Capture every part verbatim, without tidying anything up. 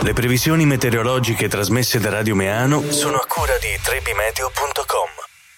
Le previsioni meteorologiche trasmesse da Radio Meano sono a cura di trebimeteo punto com.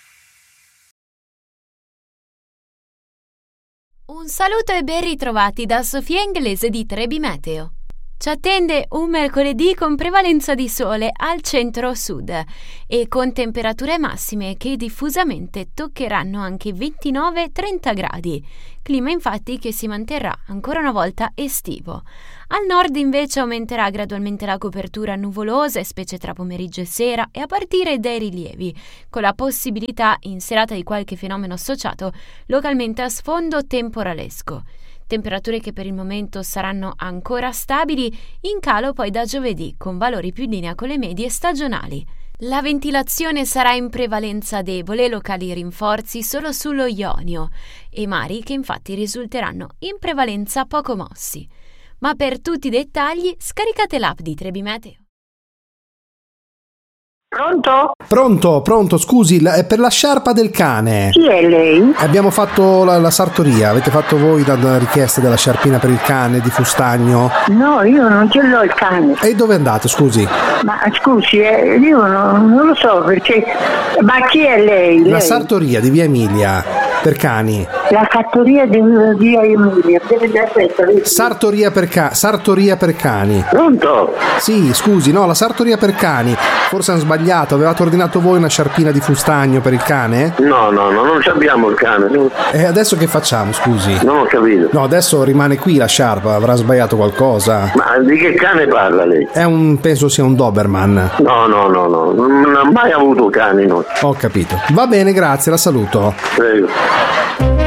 Un saluto e ben ritrovati da Sofia Inglese di Trebi Meteo. Ci attende un mercoledì con prevalenza di sole al centro-sud e con temperature massime che diffusamente toccheranno anche ventinove trenta gradi. Clima infatti che si manterrà ancora una volta estivo. Al nord invece aumenterà gradualmente la copertura nuvolosa, specie tra pomeriggio e sera, e a partire dai rilievi, con la possibilità in serata di qualche fenomeno associato localmente a sfondo temporalesco. Temperature che per il momento saranno ancora stabili, in calo poi da giovedì, con valori più in linea con le medie stagionali. La ventilazione sarà in prevalenza debole, locali rinforzi solo sullo Ionio, e mari che infatti risulteranno in prevalenza poco mossi. Ma per tutti i dettagli scaricate l'app di Trebi Meteo. Pronto? Pronto, pronto, scusi, la, è per la sciarpa del cane. Chi è lei? Abbiamo fatto la, la sartoria, avete fatto voi la, la richiesta della sciarpina per il cane di Fustagno? No, io non ce l'ho il cane. E dove andate, scusi? Ma scusi, eh, io non, non lo so perché... Ma chi è lei? La lei? sartoria di Via Emilia, per cani. La fattoria di Via Emilia, aspetta. Sartoria per, ca- sartoria per cani. Pronto? Sì, scusi, no, la sartoria per cani. Forse hanno sbagliato, avevate ordinato voi una sciarpina di Fustagno per il cane? No, no, no, non abbiamo il cane. E adesso che facciamo, scusi? Non ho capito. No, adesso rimane qui la sciarpa, avrà sbagliato qualcosa. Ma di che cane parla lei? È un, penso sia un Doberman. No, no, no, no, non ha mai avuto cani, no. Ho capito. Va bene, grazie, la saluto. Prego.